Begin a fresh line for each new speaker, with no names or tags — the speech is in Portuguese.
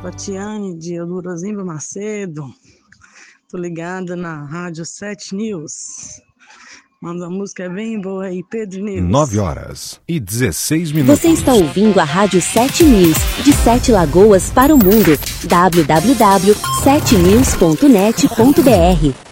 Tatiane de Eudorozinho Macedo. Tô ligada na Rádio 7 News. Manda uma música bem boa aí, Pedro News.
9h16.
Você está ouvindo a Rádio 7 News, de 7 Lagoas para o mundo. www.7news.net.br